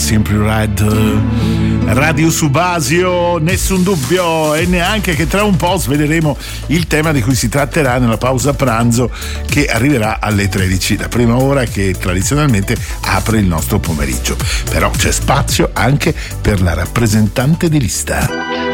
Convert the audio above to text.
Simply Red, Radio Subasio, nessun dubbio, e neanche che tra un po' sveleremo il tema di cui si tratterà nella pausa pranzo, che arriverà alle 13, la prima ora che tradizionalmente apre il nostro pomeriggio. Però c'è spazio anche per la rappresentante di lista.